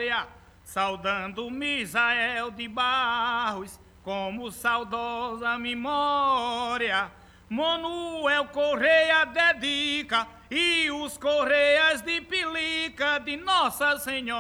glória, saudando Misael de Barros, como saudosa memória. Manuel Correia dedica, e os Correias de Pelica de Nossa Senhora.